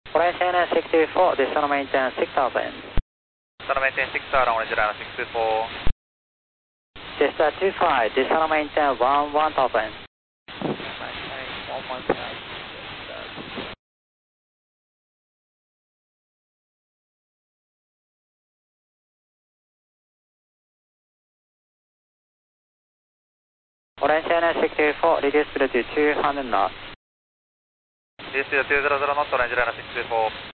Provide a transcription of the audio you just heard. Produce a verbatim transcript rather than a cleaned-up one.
Orange Liner six two four, descend maintain six thousand. Descend maintain six thousand, Orange Liner six two four. Delta two five, descend maintain one one thousand. Orange Liner six two four, reduce speed to two hundred knots. Reduce speed to two hundred knots, Orange Liner six two four.